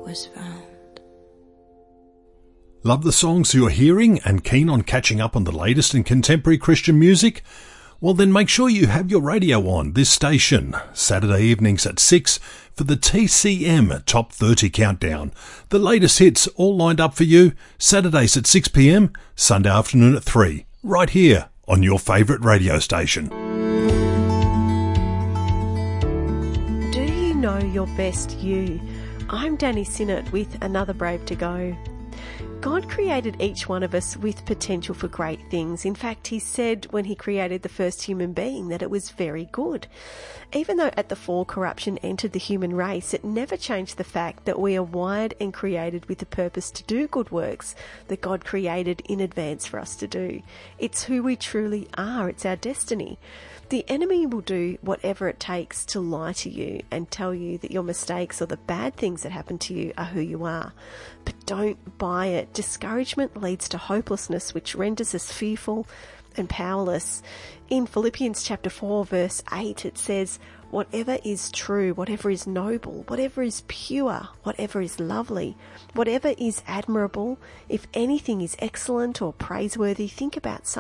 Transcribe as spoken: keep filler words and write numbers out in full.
was found. Love the songs you're hearing and keen on catching up on the latest in contemporary Christian music? Well, then make sure you have your radio on this station, Saturday evenings at six for the T C M Top thirty Countdown. The latest hits all lined up for you, Saturdays at six p m, Sunday afternoon at three, right here on your favourite radio station. Do you know your best you? I'm Danny Sinnott with Another Brave to Go. God created each one of us with potential for great things. In fact, he said when he created the first human being that it was very good. Even though at the fall corruption entered the human race, it never changed the fact that we are wired and created with the purpose to do good works that God created in advance for us to do. It's who we truly are. It's our destiny. The enemy will do whatever it takes to lie to you and tell you that your mistakes or the bad things that happen to you are who you are. But don't buy it. Discouragement leads to hopelessness, which renders us fearful and powerless. In Philippians chapter four, verse eight, it says, whatever is true, whatever is noble, whatever is pure, whatever is lovely, whatever is admirable, if anything is excellent or praiseworthy, think about such